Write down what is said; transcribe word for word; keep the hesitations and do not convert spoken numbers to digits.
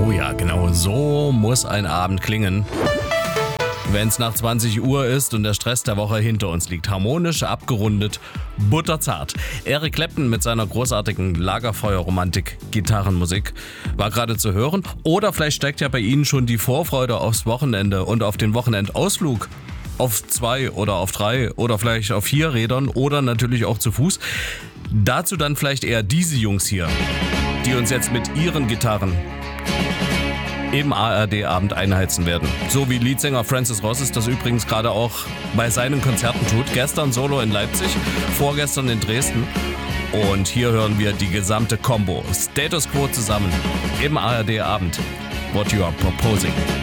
Oh ja, genau so muss ein Abend klingen. Wenn es nach zwanzig Uhr ist und der Stress der Woche hinter uns liegt. Harmonisch, abgerundet, butterzart. Eric Clapton mit seiner großartigen Lagerfeuer-Romantik-Gitarrenmusik war gerade zu hören. Oder vielleicht steigt ja bei Ihnen schon die Vorfreude aufs Wochenende und auf den Wochenendausflug. Auf zwei oder auf drei oder vielleicht auf vier Rädern oder natürlich auch zu Fuß. Dazu dann vielleicht eher diese Jungs hier, die uns jetzt mit ihren Gitarren im A R D-Abend einheizen werden. So wie Leadsänger Francis Rosses das übrigens gerade auch bei seinen Konzerten tut. Gestern Solo in Leipzig, vorgestern in Dresden. Und hier hören wir die gesamte Combo. Status Quo zusammen im A R D-Abend. What You Are Proposing.